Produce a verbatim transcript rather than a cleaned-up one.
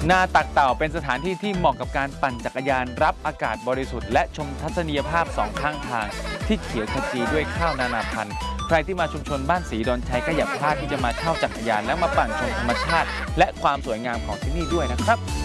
นาตักเต่าเป็นสถานที่ที่เหมาะกับการปั่นจักรยานรับอากาศบริสุทธิ์และชมทัศนียภาพสองข้างทางที่เขียวขจีด้วยข้าวนานาพันธุ์ใครที่มาชุมชนบ้านศรีดอนชัยก็อย่าพลาดที่จะมาเช่าจักรยานและมาปั่นชมธรรมชาติและความสวยงามของที่นี่ด้วยนะครับ